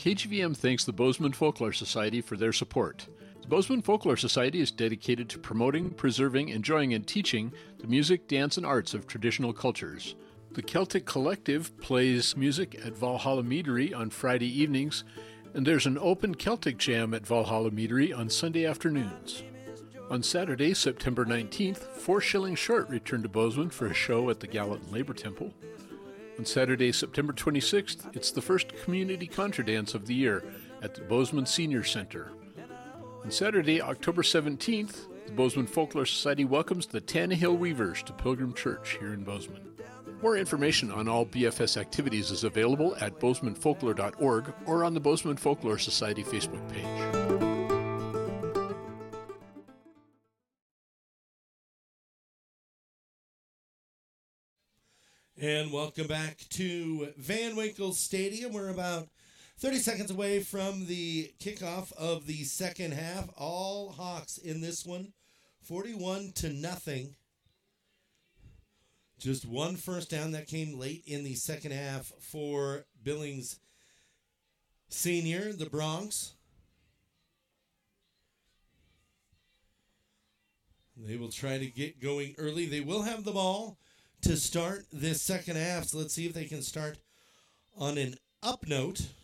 KGVM thanks the Bozeman Folklore Society for their support. The Bozeman Folklore Society is dedicated to promoting, preserving, enjoying, and teaching the music, dance, and arts of traditional cultures. The Celtic Collective plays music at Valhalla Meadery on Friday evenings, and there's an open Celtic Jam at Valhalla Meadery on Sunday afternoons. On Saturday, September 19th, 4 Shilling Short returned to Bozeman for a show at the Gallatin Labor Temple. On Saturday, September 26th, it's the first community contra dance of the year at the Bozeman Senior Center. On Saturday, October 17th, the Bozeman Folklore Society welcomes the Tannehill Weavers to Pilgrim Church here in Bozeman. More information on all BFS activities is available at bozemanfolklore.org or on the Bozeman Folklore Society Facebook page. And welcome back to Van Winkle Stadium. We're about 30 seconds away from the kickoff of the second half. All Hawks in this one, 41-0. Just one first down that came late in the second half for Billings Senior, the Bronx. They will try to get going early. They will have the ball to start this second half. So let's see if they can start on an up note.